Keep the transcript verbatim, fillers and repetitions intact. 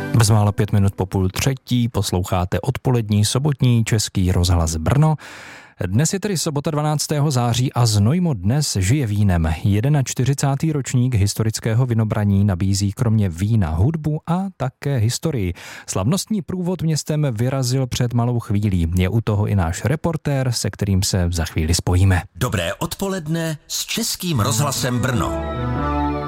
Bezmála pět minut po půl třetí posloucháte odpolední sobotní Český rozhlas Brno. Dnes je tedy sobota dvanáctého září a Znojmo dnes žije vínem. čtyřicátý první ročník historického vinobraní nabízí kromě vína hudbu a také historii. Slavnostní průvod městem vyrazil před malou chvílí. Je u toho i náš reportér, se kterým se za chvíli spojíme. Dobré odpoledne s Českým rozhlasem Brno.